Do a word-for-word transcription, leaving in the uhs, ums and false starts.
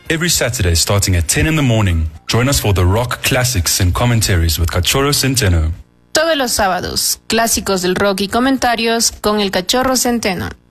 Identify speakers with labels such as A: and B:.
A: Every Saturday starting at ten in the morning, join us for the rock classics and commentaries with Cachorro Centeno.
B: Todos los sábados, clásicos del rock y comentarios con el Cachorro Centeno.